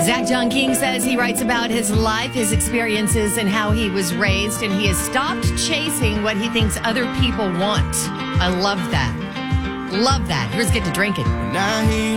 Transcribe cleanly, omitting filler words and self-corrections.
Zach John King says he writes about his life, his experiences, and how he was raised, and he has stopped chasing what he thinks other people want. I love that. Love that. Here's Get to Drinking. Now he